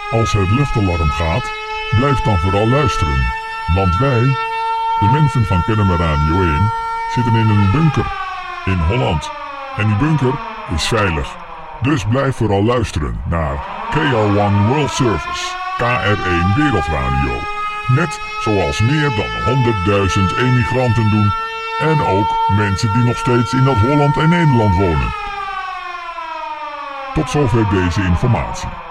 Als het luchtalarm gaat, blijf dan vooral luisteren. Want wij, de mensen van Kennemer Radio 1, zitten in een bunker in Holland. En die bunker is veilig. Dus blijf vooral luisteren naar KR1 World Service, KR1 Wereldradio. Net zoals meer dan 100.000 emigranten doen en ook mensen die nog steeds in dat Holland en Nederland wonen. Tot zover deze informatie.